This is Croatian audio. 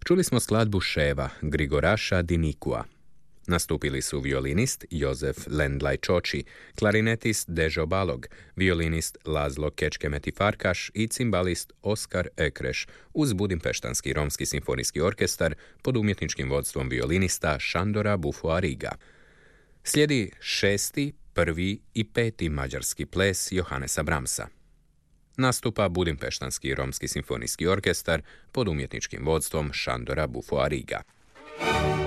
Čuli smo skladbu Ševa Grigoraša Dinikua. Nastupili su violinist Jozef Lendlaj-Čoči, klarinetist Dežo Balog, violinist Lazlo Kečkemeti-Farkaš i cimbalist Oskar Ekreš uz Budimpeštanski romski simfonijski orkestar pod umjetničkim vodstvom violinista Šandora Bufoariga. Slijedi 6., 1. i 5. mađarski ples Johannesa Brahmsa. Nastupa Budimpeštanski romski simfonijski orkestar pod umjetničkim vodstvom Šandora Bufoariga.